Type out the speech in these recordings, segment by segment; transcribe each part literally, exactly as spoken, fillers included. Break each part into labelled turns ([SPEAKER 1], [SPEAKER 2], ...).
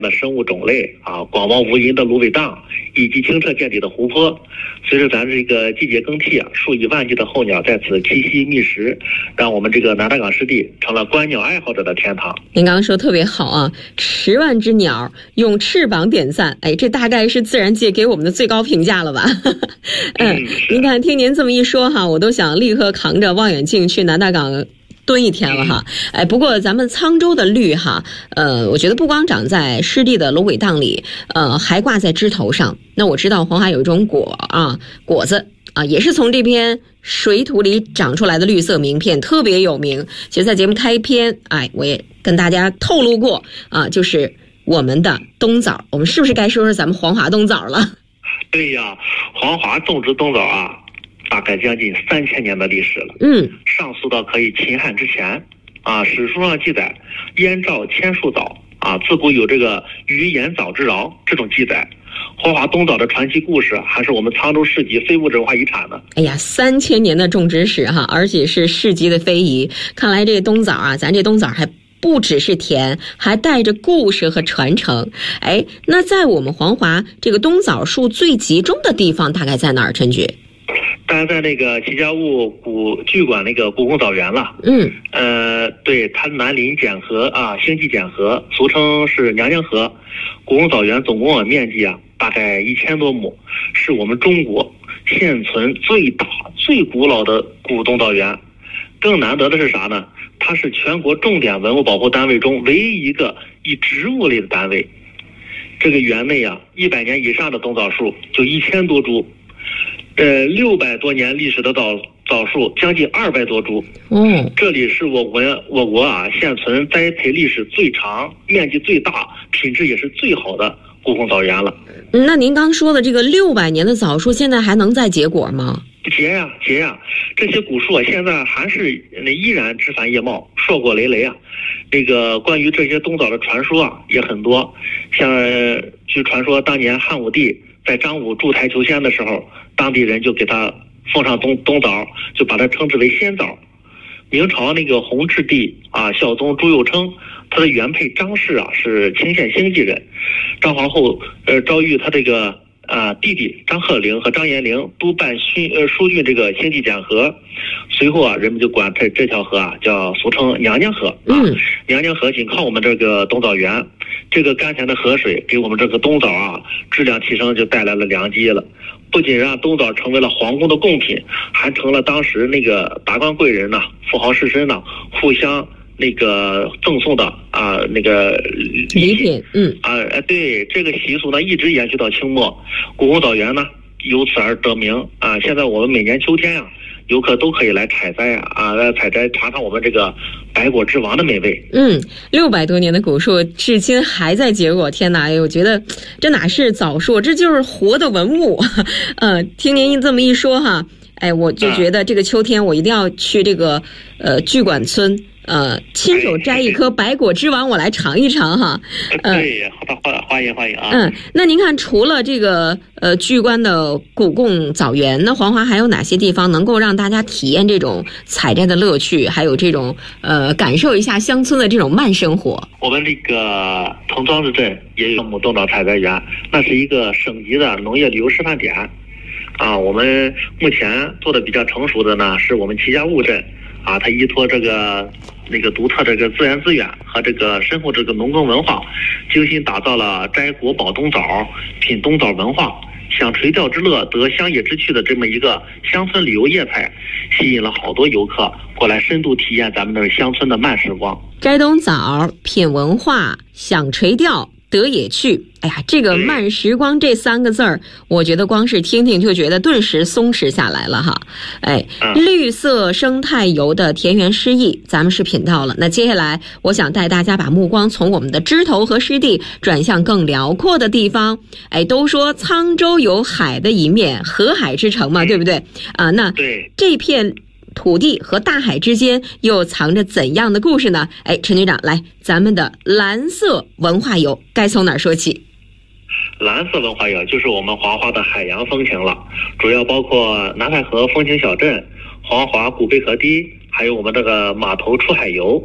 [SPEAKER 1] 的生物种类啊，广袤无垠的芦苇荡，以及清澈见底的湖泊。随着咱这个季节更替啊，数以万计的候鸟在此栖息觅食，让我们这个南大港湿地成了观鸟爱好者的天堂。
[SPEAKER 2] 您刚刚说特别好啊，十万只鸟用翅膀点赞，哎，这大概是自然界给我们的最高评价了吧？嗯，您看，听您这么一说哈，我都想立刻扛着望远镜去南大港蹲一天了哈。哎，不过咱们沧州的绿哈，呃，我觉得不光长在湿地的芦苇荡里，呃，还挂在枝头上。那我知道黄华有一种果啊，果子啊，也是从这片水土里长出来的绿色名片，特别有名。其实，在节目开篇，哎，我也跟大家透露过啊，就是我们的冬枣。我们是不是该说说咱们黄华冬枣了？
[SPEAKER 1] 对呀，黄华种植冬枣啊，大概将近三千年的历史了。
[SPEAKER 2] 嗯，
[SPEAKER 1] 上溯到可以秦汉之前啊，史书上记载燕赵千树枣啊，自古有这个鱼盐枣之饶这种记载。黄华冬枣的传奇故事还是我们沧州市级非物质文化遗产呢。
[SPEAKER 2] 哎呀，三千年的种植史哈，而且是市级的非遗。看来这冬枣啊，咱这冬枣还不只是甜，还带着故事和传承。哎，那在我们黄华这个冬枣树最集中的地方大概在哪儿？陈局？
[SPEAKER 1] 当然在那个齐家坞古剧馆那个故宫枣园了。
[SPEAKER 2] 嗯，
[SPEAKER 1] 呃，对，它南临简河啊，星际简河，俗称是娘娘河。故宫枣园总共的面积啊，大概一千多亩，是我们中国现存最大、最古老的古冬枣园。更难得的是啥呢？它是全国重点文物保护单位中唯一一个以植物类的单位。这个园内啊，一百年以上的冬枣树就一千多株。呃，六百多年历史的枣枣树将近二百多株。
[SPEAKER 2] 嗯，
[SPEAKER 1] 这里是我国我国啊现存栽培历史最长、面积最大、品质也是最好的故宫枣园了。
[SPEAKER 2] 那您刚说的这个六百年的枣树，现在还能再结果吗？
[SPEAKER 1] 结呀结呀，这些古树啊，现在还是依然枝繁叶茂，硕果累累啊。这个关于这些冬枣的传说啊也很多，像据传说，当年汉武帝在张武筑台求仙的时候，当地人就给他奉上冬冬枣，就把它称之为仙枣。明朝那个弘治帝啊，孝宗朱佑樘，他的原配张氏啊是清县兴济人。张皇后呃遭遇他这个啊弟弟张鹤龄和张延龄督办训呃疏浚这个星际简河，随后啊人们就管这这条河啊叫俗称娘娘河。
[SPEAKER 2] 嗯，
[SPEAKER 1] 娘娘河紧靠我们这个冬枣园，这个甘甜的河水给我们这个冬枣啊质量提升就带来了良机了。不仅让冬枣成为了皇宫的贡品，还成了当时那个达官贵人呐、富豪士绅呐互相那个赠送的啊那个
[SPEAKER 2] 礼品。嗯
[SPEAKER 1] 啊对，这个习俗呢一直延续到清末，故宫枣园呢由此而得名啊。现在我们每年秋天啊，游客都可以来采摘啊啊来采摘尝尝我们这个百果之王的美味。
[SPEAKER 2] 嗯，六百多年的古树至今还在结果，天哪！我觉得这哪是枣树，这就是活的文物。呃，听您这么一说哈，哎，我就觉得这个秋天我一定要去这个呃剧馆村。呃，亲手摘一颗百果之王，我来尝一尝哈。
[SPEAKER 1] 呃、对，欢欢迎欢迎啊。
[SPEAKER 2] 嗯，那您看，除了这个呃巨关的古贡枣园，那黄华还有哪些地方能够让大家体验这种采摘的乐趣，还有这种呃感受一下乡村的这种慢生活？
[SPEAKER 1] 我们这个藤庄子镇也有冬枣采摘园，那是一个省级的农业旅游示范点啊。我们目前做的比较成熟的呢，是我们齐家坞镇。啊，它依托这个那个独特这个自然资源和这个深厚这个农耕文化，精心打造了摘国宝冬枣、品冬枣文化、享垂钓之乐、得乡野之趣的这么一个乡村旅游业态，吸引了好多游客过来深度体验咱们的乡村的慢时光。
[SPEAKER 2] 摘冬枣、品文化、享垂钓、得野趣，哎呀，这个慢时光这三个字儿，我觉得光是听听就觉得顿时松弛下来了哈。哎，绿色生态游的田园诗意，咱们是品到了。那接下来，我想带大家把目光从我们的枝头和湿地转向更辽阔的地方。哎，都说沧州有海的一面，河海之城嘛，对不对？啊，那这片土地和大海之间又藏着怎样的故事呢？哎，陈局长，来，咱们的蓝色文化游该从哪儿说起？
[SPEAKER 1] 蓝色文化游就是我们黄华的海洋风情了，主要包括南太河风情小镇、黄华古贝壳堤，还有我们这个码头出海游。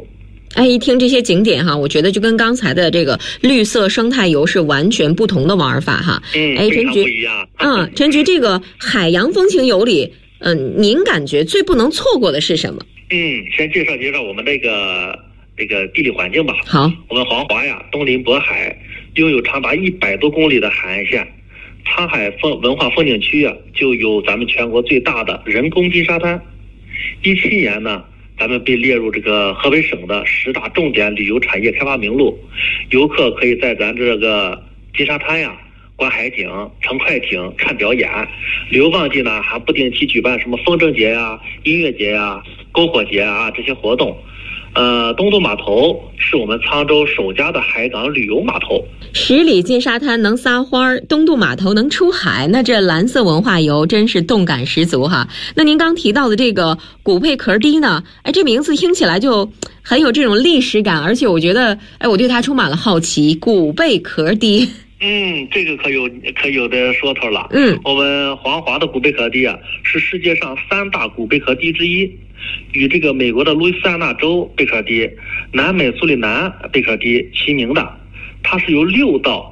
[SPEAKER 2] 哎，一听这些景点哈，我觉得就跟刚才的这个绿色生态游是完全不同的玩法哈。
[SPEAKER 1] 嗯，
[SPEAKER 2] 哎，陈局，嗯，陈局，这个海洋风情游里，嗯，您感觉最不能错过的是什么？
[SPEAKER 1] 嗯，先介绍介绍我们这个这个地理环境吧。
[SPEAKER 2] 好，
[SPEAKER 1] 我们黄华呀，东临渤海，拥有长达一百多公里的海岸线。沧海风文化风景区啊，就有咱们全国最大的人工金沙滩。一七年呢，咱们被列入这个河北省的十大重点旅游产业开发名录，游客可以在咱这个金沙滩呀观海景、乘快艇、看表演。旅游旺季呢，还不定期举办什么风筝节呀、音乐节呀、篝火节啊这些活动。呃，东渡码头是我们沧州首家的海港旅游码头。
[SPEAKER 2] 十里金沙滩能撒花，东渡码头能出海，那这蓝色文化游真是动感十足哈。那您刚提到的这个古贝壳堤呢？哎，这名字听起来就很有这种历史感，而且我觉得，哎，我对它充满了好奇。古贝壳堤。
[SPEAKER 1] 嗯，这个可有可有的说头了。
[SPEAKER 2] 嗯，
[SPEAKER 1] 我们黄华的古贝壳堤啊，是世界上三大古贝壳堤之一，与这个美国的路易斯安那州贝壳堤、南美苏里南贝壳堤齐名的。它是由六道